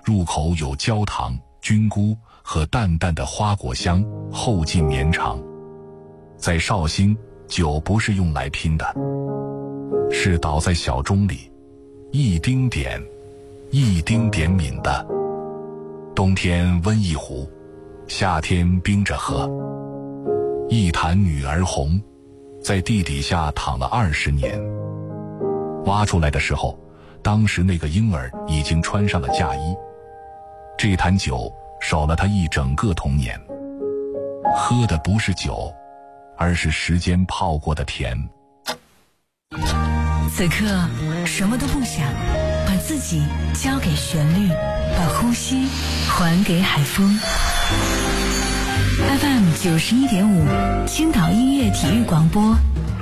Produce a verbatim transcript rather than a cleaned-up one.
入口有焦糖、菌菇和淡淡的花果香，后劲绵长。在绍兴，酒不是用来拼的，是倒在小盅里，一丁点一丁点抿的。冬天温一壶，夏天冰着喝。一坛女儿红，在地底下躺了二十年。挖出来的时候，当时那个婴儿已经穿上了嫁衣。这坛酒守了他一整个童年。喝的不是酒，而是时间泡过的甜。 此刻什么都不想，把自己交给旋律，把呼吸还给海风。F M 九十一点五，青岛音乐体育广播，